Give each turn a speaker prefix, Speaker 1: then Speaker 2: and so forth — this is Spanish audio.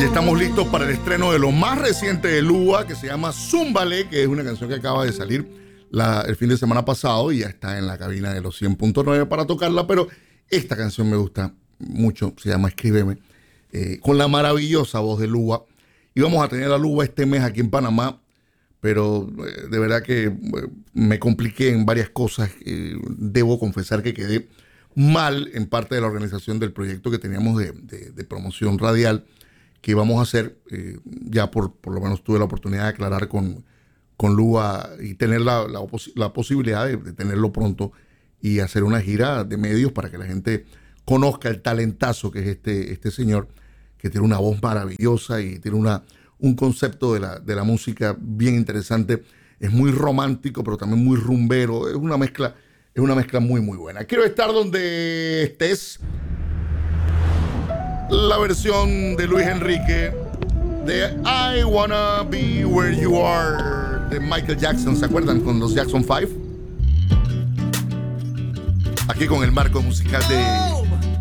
Speaker 1: estamos listos para el estreno de lo más reciente de Lua, que se llama Zúmbale, que es una canción que acaba de salir el fin de semana pasado y ya está en la cabina de los 100.9 para tocarla, pero esta canción me gusta mucho, se llama Escríbeme, con la maravillosa voz de Lua. Y vamos a tener a Lua este mes aquí en Panamá, pero de verdad que me compliqué en varias cosas. Debo confesar que quedé mal en parte de la organización del proyecto que teníamos de promoción radial que íbamos a hacer. Ya por lo menos tuve la oportunidad de aclarar con Lua y tener la posibilidad de tenerlo pronto y hacer una gira de medios para que la gente conozca el talentazo que es este señor, que tiene una voz maravillosa y tiene un concepto de la música bien interesante. Es muy romántico, pero también muy rumbero. Es una mezcla muy, muy buena. Quiero estar donde estés. La versión de Luis Enrique de I Wanna Be Where You Are de Michael Jackson. ¿Se acuerdan con los Jackson 5? Aquí con el marco musical de